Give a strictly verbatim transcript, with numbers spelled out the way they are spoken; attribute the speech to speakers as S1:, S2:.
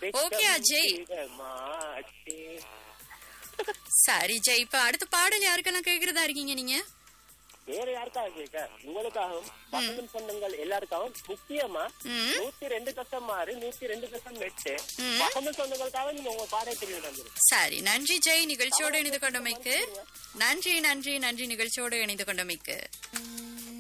S1: Okay Ajay. சரி ஜெய், இப்ப அடுத்த பாடல் யாருக்கெல்லாம் கேக்குறதா இருக்கீங்க நீங்க?
S2: வேற யாருக்காக கேட்க, உங்களுக்காகவும் பசங்களும் சொந்தங்கள் எல்லாருக்காகவும் முக்கியமா நூத்தி ரெண்டு கஷ்டம் மாறு நூத்தி ரெண்டு கஷ்டம் எட்டு பசங்களும் சொந்தங்களுக்காக நீங்க உங்க பாடை தெரியும்.
S1: சரி, நன்றி ஜெய், நிகழ்ச்சியோடு இணைந்து கொண்டமைக்கு. நன்றி நன்றி நன்றி நிகழ்ச்சியோடு இணைந்து கொண்டமைக்கு.